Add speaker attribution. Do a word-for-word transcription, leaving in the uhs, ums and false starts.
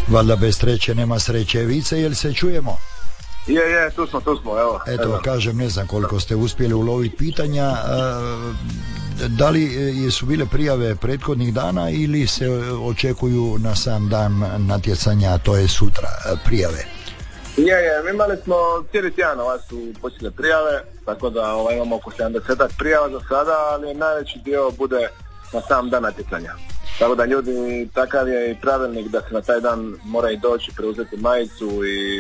Speaker 1: Valjda bez sreće nema sreće. Vice, jel se čujemo?
Speaker 2: Je, je, tu smo, tu smo, evo.
Speaker 1: Eto,
Speaker 2: evo.
Speaker 1: kažem, ne znam koliko ste uspjeli uloviti pitanja. Da li su bile prijave prethodnih dana ili se očekuju na sam dan natjecanja, to je sutra, prijave?
Speaker 2: Je, je, mi imali smo cijeli tjedan, ovaj su počele prijave, tako da ovaj, imamo oko sedamdeset prijava za sada, ali najveći dio bude na sam dan natjecanja. Tako da ljudi, takav je i pravilnik da se na taj dan moraju doći, preuzeti majicu i